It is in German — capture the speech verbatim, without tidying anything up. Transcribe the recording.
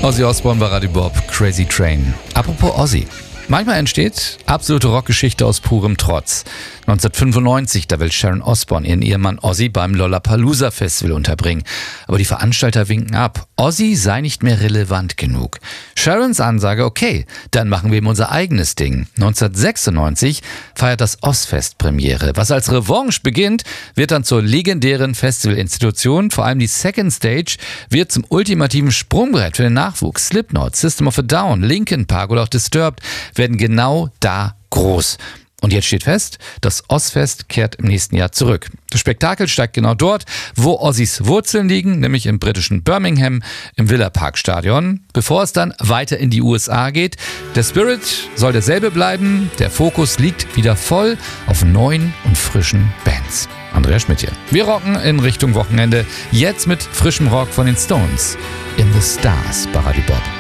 Ozzy Osbourne bei Radio Bob, Crazy Train. Apropos Ozzy. Manchmal entsteht absolute Rockgeschichte aus purem Trotz. neunzehnhundertfünfundneunzig, da will Sharon Osbourne ihren Ehemann Ozzy beim Lollapalooza Festival unterbringen. Aber die Veranstalter winken ab. Ozzy sei nicht mehr relevant genug. Sharons Ansage, okay, dann machen wir ihm unser eigenes Ding. neunzehnhundertsechsundneunzig feiert das Ozzfest Premiere. Was als Revanche beginnt, wird dann zur legendären Festivalinstitution. Vor allem die Second Stage wird zum ultimativen Sprungbrett für den Nachwuchs. Slipknot, System of a Down, Linkin Park oder auch Disturbed werden genau da groß. Und jetzt steht fest, das Ozzfest kehrt im nächsten Jahr zurück. Das Spektakel steigt genau dort, wo Ozzys Wurzeln liegen, nämlich im britischen Birmingham im Villa Park Stadion, bevor es dann weiter in die U S A geht. Der Spirit soll derselbe bleiben, der Fokus liegt wieder voll auf neuen und frischen Bands. Andreas Schmidt hier. Wir rocken in Richtung Wochenende, jetzt mit frischem Rock von den Stones. In the Stars bei Radio Bob.